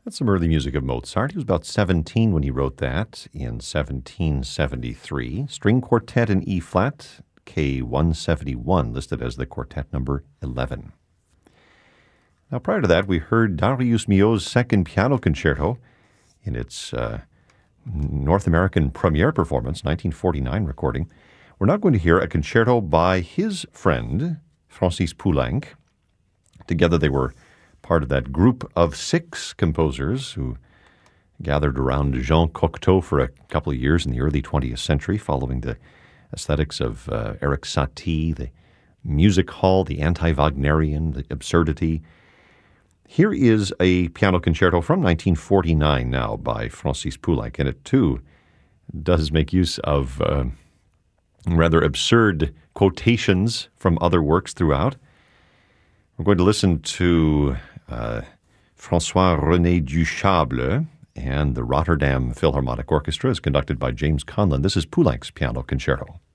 That's some early music of Mozart. He was about 17 when he wrote that in 1773. String Quartet in E-flat, K171, listed as the quartet number 11. Now, prior to that, we heard Darius Milhaud's second piano concerto in its North American premiere performance, 1949 recording. We're now going to hear a concerto by his friend, Francis Poulenc. Together they were part of that group of 6 composers who gathered around Jean Cocteau for a couple of years in the early 20th century, following the aesthetics of Erik Satie, the music hall, the anti-Wagnerian, the absurdity. Here is a piano concerto from 1949 now by Francis Poulenc, and it too does make use of rather absurd quotations from other works throughout. We're going to listen to François-René Duchâble, and the Rotterdam Philharmonic Orchestra is conducted by James Conlon. This is Poulenc's Piano Concerto.